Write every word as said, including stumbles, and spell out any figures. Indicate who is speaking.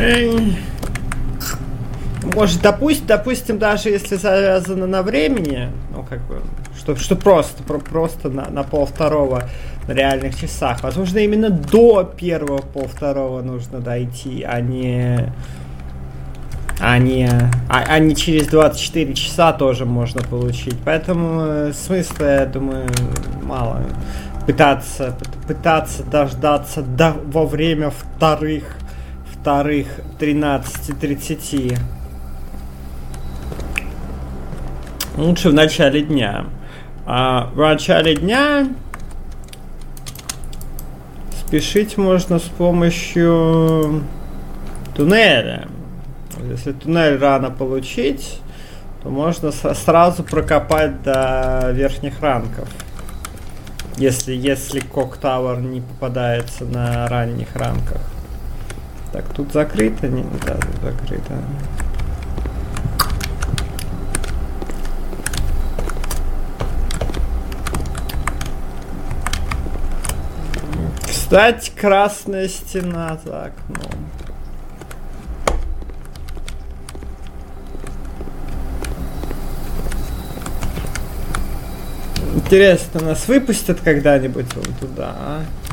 Speaker 1: Может, допустим, допустим, даже если завязано на времени, ну, как бы, что, что просто, про, просто на, на полвторого на реальных часах. Возможно, именно до первого полвторого нужно дойти, а не... А не, а, а не через двадцать четыре часа тоже можно получить. Поэтому смысла, я думаю, мало. Пытаться, пытаться дождаться до, во время вторых, вторых тринадцати тридцати. Лучше в начале дня. А в начале дня спешить можно с помощью туннеля. Если туннель рано получить, то можно сразу прокопать до верхних ранков. Если, если Кок-Тауэр не попадается на ранних ранках. Так, тут закрыто? Не, да, тут закрыто. Кстати, красная стена за окном. Интересно, нас выпустят когда-нибудь вон туда, а?